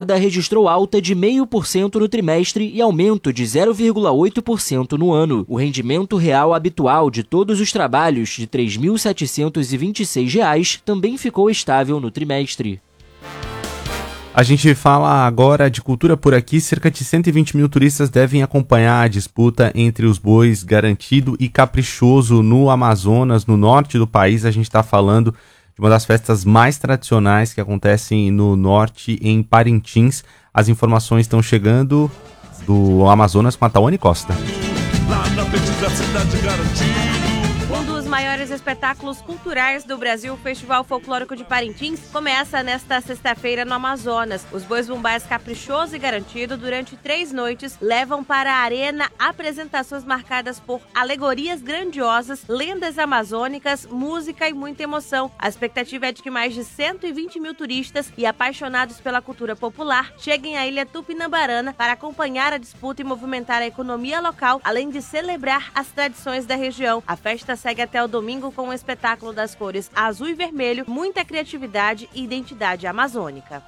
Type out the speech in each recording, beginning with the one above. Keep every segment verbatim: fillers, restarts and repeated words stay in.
moeda registrou alta de zero vírgula cinco por cento no trimestre e aumento de zero vírgula oito por cento no ano. O rendimento real habitual de todos os trabalhos, de três mil setecentos e vinte e seis reais, também ficou estável no trimestre. A gente fala agora de cultura por aqui. Cerca de cento e vinte mil turistas devem acompanhar a disputa entre os bois Garantido e Caprichoso no Amazonas, no norte do país. A gente está falando de uma das festas mais tradicionais que acontecem no norte, em Parintins. As informações estão chegando do Amazonas com a Tawane Costa. Lá na frente da cidade Garantido. Um dos maiores espetáculos culturais do Brasil, o Festival Folclórico de Parintins, começa nesta sexta-feira no Amazonas. Os bois bumbás Caprichoso e Garantido, durante três noites, levam para a arena apresentações marcadas por alegorias grandiosas, lendas amazônicas, música e muita emoção. A expectativa é de que mais de cento e vinte mil turistas e apaixonados pela cultura popular cheguem à ilha Tupinambarana para acompanhar a disputa e movimentar a economia local, além de celebrar as tradições da região. A festa segue até o domingo com o espetáculo das cores azul e vermelho, muita criatividade e identidade amazônica.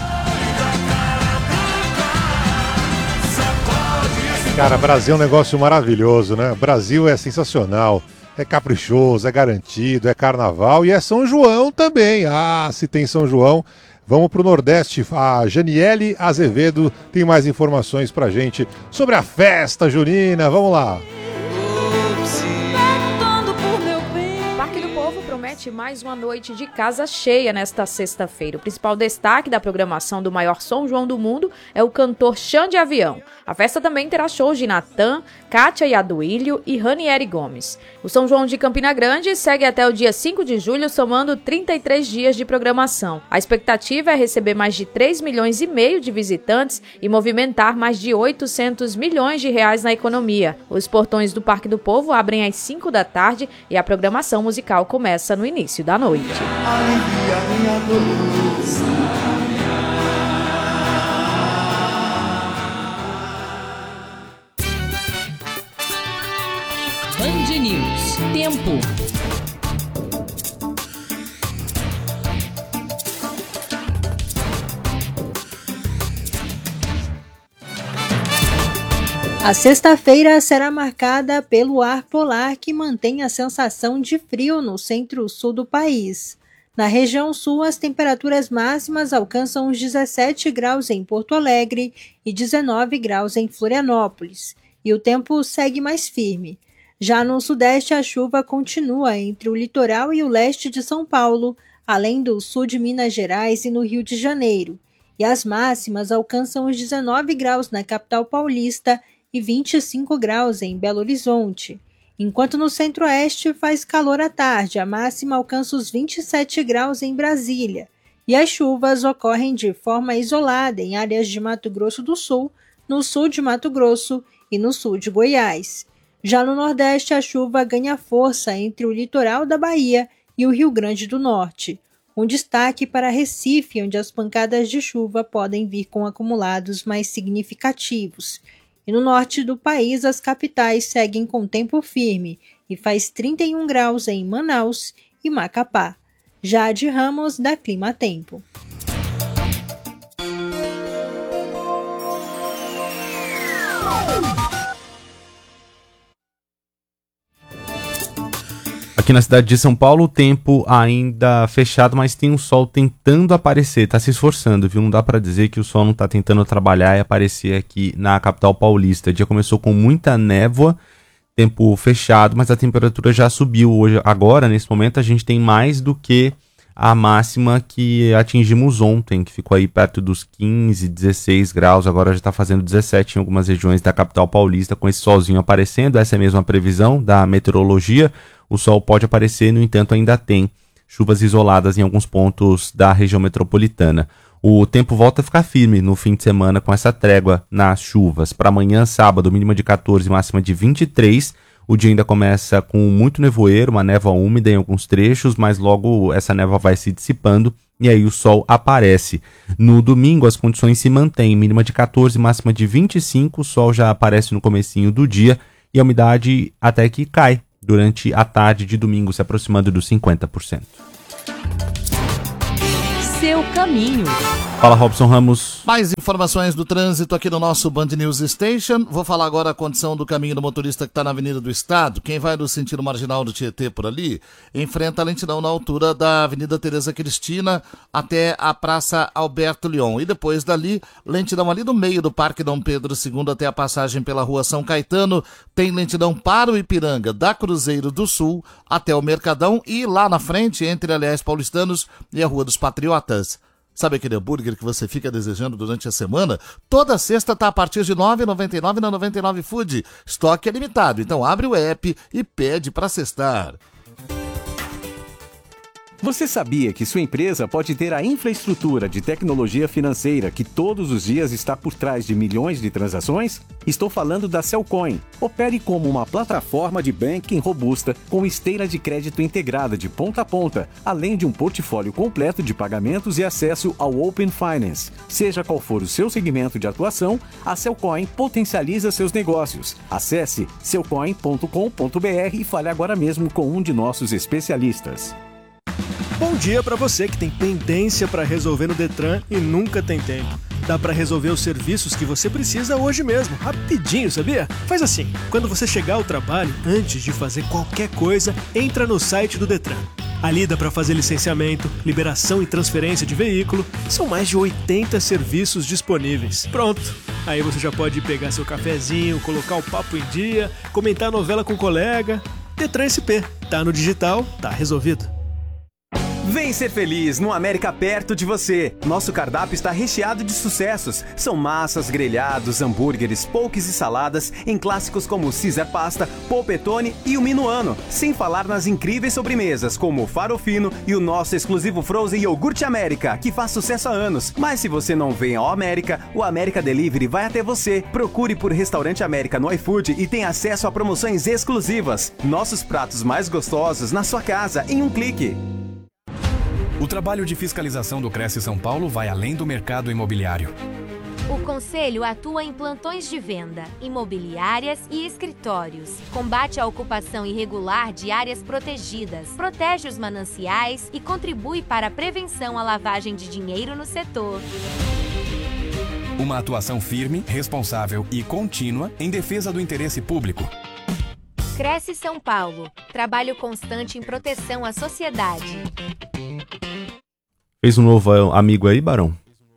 Cara, Brasil é um negócio maravilhoso, né? Brasil é sensacional, é caprichoso, é garantido, é carnaval e é São João também. Ah, se tem São João, vamos pro Nordeste. A Janiele Azevedo tem mais informações pra gente sobre a festa junina. Vamos lá. Mais uma noite de casa cheia nesta sexta-feira. O principal destaque da programação do maior São João do mundo é o cantor Xande Avião. A festa também terá shows de Natan, Kátia Yaduílio e Ranieri Gomes. O São João de Campina Grande segue até o dia cinco de julho, somando trinta e três dias de programação. A expectativa é receber mais de três milhões e meio de visitantes e movimentar mais de oitocentos milhões de reais na economia. Os portões do Parque do Povo abrem às cinco da tarde e a programação musical começa no início da noite. Band News. Tempo. A sexta-feira será marcada pelo ar polar que mantém a sensação de frio no centro-sul do país. Na região sul, as temperaturas máximas alcançam os dezessete graus em Porto Alegre e dezenove graus em Florianópolis, e o tempo segue mais firme. Já no sudeste, a chuva continua entre o litoral e o leste de São Paulo, além do sul de Minas Gerais e no Rio de Janeiro, e as máximas alcançam os dezenove graus na capital paulista e vinte e cinco graus em Belo Horizonte. Enquanto no centro-oeste faz calor à tarde, a máxima alcança os vinte e sete graus em Brasília, e as chuvas ocorrem de forma isolada em áreas de Mato Grosso do Sul, no sul de Mato Grosso e no sul de Goiás. Já no Nordeste, a chuva ganha força entre o litoral da Bahia e o Rio Grande do Norte, um destaque para Recife, onde as pancadas de chuva podem vir com acumulados mais significativos. E no norte do país, as capitais seguem com tempo firme e faz trinta e um graus em Manaus e Macapá. Jade Ramos, da Clima Tempo. Aqui na cidade de São Paulo, o tempo ainda fechado, mas tem um sol tentando aparecer, tá se esforçando, viu? Não dá pra dizer que o sol não tá tentando trabalhar e aparecer aqui na capital paulista. O dia começou com muita névoa, tempo fechado, mas a temperatura já subiu. Hoje, agora, nesse momento, a gente tem mais do que a máxima que atingimos ontem, que ficou aí perto dos quinze, dezesseis graus, agora já está fazendo dezessete em algumas regiões da capital paulista, com esse solzinho aparecendo. Essa é mesmo a previsão da meteorologia. O sol pode aparecer, no entanto, ainda tem chuvas isoladas em alguns pontos da região metropolitana. O tempo volta a ficar firme no fim de semana com essa trégua nas chuvas. Para amanhã, sábado, mínima de catorze, máxima de vinte e três. O dia ainda começa com muito nevoeiro, uma névoa úmida em alguns trechos, mas logo essa névoa vai se dissipando e aí o sol aparece. No domingo, as condições se mantêm, mínima de catorze, máxima de vinte e cinco. O sol já aparece no comecinho do dia e a umidade até que cai durante a tarde de domingo, se aproximando dos cinquenta por cento. seu caminho. Fala, Robson Ramos. Mais informações do trânsito aqui no nosso Band News Station. Vou falar agora a condição do caminho do motorista que está na Avenida do Estado. Quem vai no sentido marginal do Tietê por ali, enfrenta a lentidão na altura da Avenida Tereza Cristina até a Praça Alberto Leon. E depois dali, lentidão ali no meio do Parque Dom Pedro segundo até a passagem pela Rua São Caetano. Tem lentidão para o Ipiranga, da Cruzeiro do Sul até o Mercadão e lá na frente, entre Aliás Paulistanos e a Rua dos Patriotas. Sabe aquele hambúrguer que você fica desejando durante a semana? Toda sexta está a partir de nove reais e noventa e nove centavos na noventa e nove Food. Estoque é limitado, então abre o app e pede para cestar. Você sabia que sua empresa pode ter a infraestrutura de tecnologia financeira que todos os dias está por trás de milhões de transações? Estou falando da Cellcoin. Opere como uma plataforma de banking robusta com esteira de crédito integrada de ponta a ponta, além de um portfólio completo de pagamentos e acesso ao Open Finance. Seja qual for o seu segmento de atuação, a Cellcoin potencializa seus negócios. Acesse cellcoin ponto com ponto br e fale agora mesmo com um de nossos especialistas. Bom dia para você que tem pendência para resolver no Detran e nunca tem tempo. Dá para resolver os serviços que você precisa hoje mesmo, rapidinho, sabia? Faz assim, quando você chegar ao trabalho, antes de fazer qualquer coisa, entra no site do Detran. Ali dá para fazer licenciamento, liberação e transferência de veículo. São mais de oitenta serviços disponíveis. Pronto! Aí você já pode pegar seu cafezinho, colocar o papo em dia, comentar a novela com o colega. Detran S P. Tá no digital, tá resolvido. Vem ser feliz no América perto de você. Nosso cardápio está recheado de sucessos. São massas, grelhados, hambúrgueres, pokés e saladas em clássicos como Caesar Pasta, Polpettone e o Minuano. Sem falar nas incríveis sobremesas como o Farofino e o nosso exclusivo Frozen Iogurte América, que faz sucesso há anos. Mas se você não vem ao América, o América Delivery vai até você. Procure por Restaurante América no iFood e tenha acesso a promoções exclusivas. Nossos pratos mais gostosos na sua casa em um clique. O trabalho de fiscalização do Cresce São Paulo vai além do mercado imobiliário. O Conselho atua em plantões de venda, imobiliárias e escritórios. Combate a ocupação irregular de áreas protegidas, protege os mananciais e contribui para a prevenção à lavagem de dinheiro no setor. Uma atuação firme, responsável e contínua em defesa do interesse público. Cresce São Paulo. Trabalho constante em proteção à sociedade. Fez um novo amigo aí, Barão?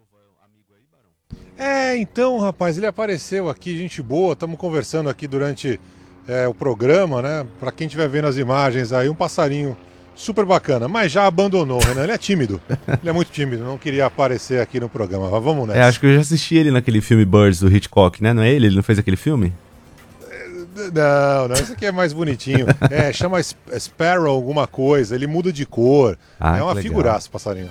É, então, rapaz, ele apareceu aqui, gente boa, estamos conversando aqui durante é, o programa, né? Para quem estiver vendo as imagens aí, um passarinho super bacana, mas já abandonou, Renan, ele é tímido, ele é muito tímido, não queria aparecer aqui no programa, mas vamos nessa. É, acho que eu já assisti ele naquele filme Birds do Hitchcock, né? Não é ele? Ele não fez aquele filme? Não, não, esse aqui é mais bonitinho. É, chama Sparrow alguma coisa, ele muda de cor. Ah, é uma figuraça, passarinho.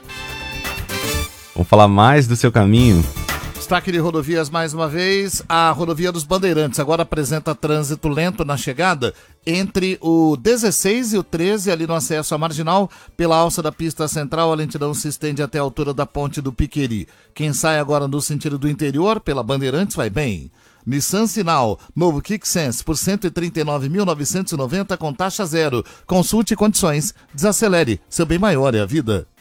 Vamos falar mais do seu caminho. Destaque de rodovias mais uma vez. A rodovia dos Bandeirantes agora apresenta trânsito lento na chegada entre o dezesseis e o treze, ali no acesso à Marginal. Pela alça da pista central, a lentidão se estende até a altura da ponte do Piqueri. Quem sai agora no sentido do interior, pela Bandeirantes, vai bem. Nissan Sinal, novo Kick Sense por cento e trinta e nove mil novecentos e noventa com taxa zero. Consulte condições, desacelere, seu bem maior é a vida.